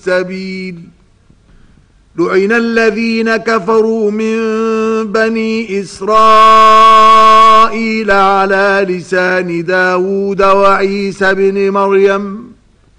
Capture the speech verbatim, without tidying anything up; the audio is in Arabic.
السبيل. لعن الذين كفروا من بني إسرائيل على لسان داود وعيسى بن مريم